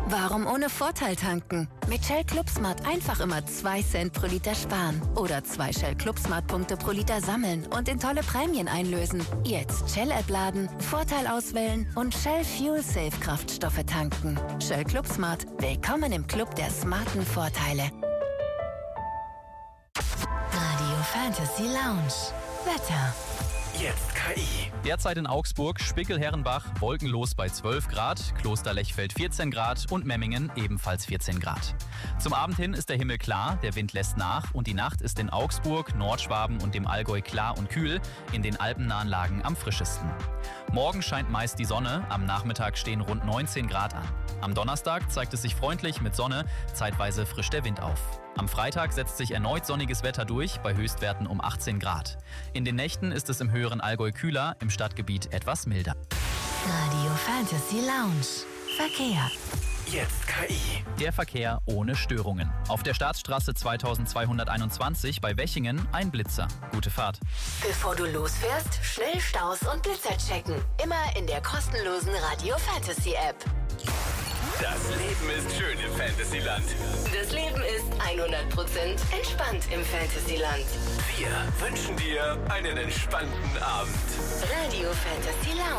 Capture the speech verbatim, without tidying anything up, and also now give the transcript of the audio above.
Warum ohne Vorteil tanken? Mit Shell ClubSmart einfach immer zwei Cent pro Liter sparen. Oder zwei Shell ClubSmart Punkte pro Liter sammeln und in tolle Prämien einlösen. Jetzt Shell-App laden, Vorteil auswählen und Shell Fuel Safe Kraftstoffe tanken. Shell ClubSmart. Willkommen im Club der smarten Vorteile. Radio Fantasy Lounge. Wetter. Jetzt K I. Derzeit in Augsburg, Spickel-Herrenbach, wolkenlos bei zwölf Grad, Kloster-Lechfeld vierzehn Grad und Memmingen ebenfalls vierzehn Grad. Zum Abend hin ist der Himmel klar, der Wind lässt nach und die Nacht ist in Augsburg, Nordschwaben und dem Allgäu klar und kühl, in den alpennahen Lagen am frischesten. Morgen scheint meist die Sonne, am Nachmittag stehen rund neunzehn Grad an. Am Donnerstag zeigt es sich freundlich mit Sonne, zeitweise frischt der Wind auf. Am Freitag setzt sich erneut sonniges Wetter durch, bei Höchstwerten um achtzehn Grad. In den Nächten ist es im höheren Allgäu kühler, im Stadtgebiet etwas milder. Radio Fantasy Lounge. Verkehr. Jetzt K I. Der Verkehr ohne Störungen. Auf der Staatsstraße zweitausendzweihunderteinundzwanzig bei Wechingen ein Blitzer. Gute Fahrt. Bevor du losfährst, schnell Staus und Blitzer checken. Immer in der kostenlosen Radio Fantasy App. Das Leben ist schön im Fantasyland. Das Leben ist hundert Prozent entspannt im Fantasyland. Wir wünschen dir einen entspannten Abend. Radio Fantasy Lounge.